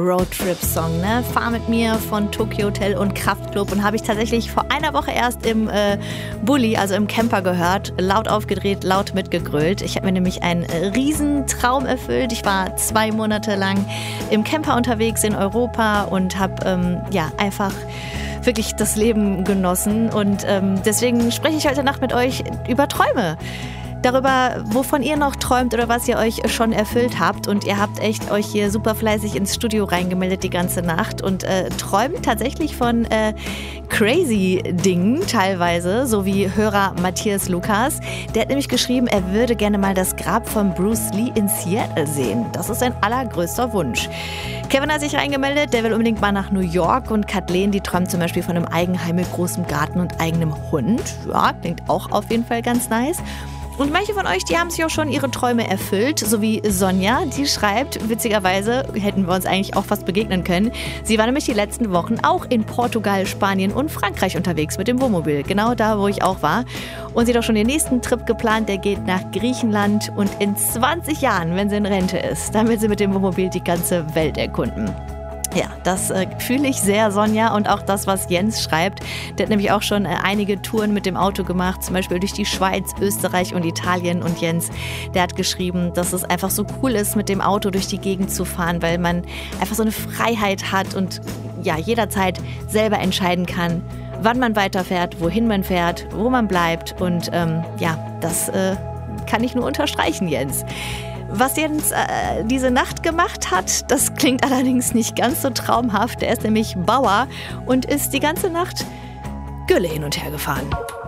Roadtrip-Song, ne? Fahr mit mir von Tokyo Hotel und Kraftklub, und habe ich tatsächlich vor einer Woche erst im Bulli, also im Camper gehört, laut aufgedreht, laut mitgegrölt. Ich habe mir nämlich einen Riesentraum erfüllt. Ich war 2 Monate lang im Camper unterwegs in Europa und habe einfach wirklich das Leben genossen, und deswegen spreche ich heute Nacht mit euch über Träume. Darüber, wovon ihr noch träumt oder was ihr euch schon erfüllt habt. Und ihr habt echt euch hier super fleißig ins Studio reingemeldet die ganze Nacht und träumt tatsächlich von crazy Dingen teilweise, so wie Hörer Matthias Lukas. Der hat nämlich geschrieben, er würde gerne mal das Grab von Bruce Lee in Seattle sehen. Das ist sein allergrößter Wunsch. Kevin hat sich reingemeldet, der will unbedingt mal nach New York, und Kathleen, die träumt zum Beispiel von einem Eigenheim mit großem Garten und eigenem Hund. Ja, klingt auch auf jeden Fall ganz nice. Und manche von euch, die haben sich auch schon ihre Träume erfüllt, so wie Sonja, die schreibt, witzigerweise hätten wir uns eigentlich auch fast begegnen können. Sie war nämlich die letzten Wochen auch in Portugal, Spanien und Frankreich unterwegs mit dem Wohnmobil, genau da, wo ich auch war. Und sie hat auch schon den nächsten Trip geplant, der geht nach Griechenland, und in 20 Jahren, wenn sie in Rente ist, dann will sie mit dem Wohnmobil die ganze Welt erkunden. Ja, das fühle ich sehr, Sonja, und auch das, was Jens schreibt. Der hat nämlich auch schon einige Touren mit dem Auto gemacht, zum Beispiel durch die Schweiz, Österreich und Italien. Und Jens, der hat geschrieben, dass es einfach so cool ist, mit dem Auto durch die Gegend zu fahren, weil man einfach so eine Freiheit hat und ja, jederzeit selber entscheiden kann, wann man weiterfährt, wohin man fährt, wo man bleibt. Und das kann ich nur unterstreichen, Jens. Was Jens diese Nacht gemacht hat, das klingt allerdings nicht ganz so traumhaft. Er ist nämlich Bauer und ist die ganze Nacht Gülle hin und her gefahren.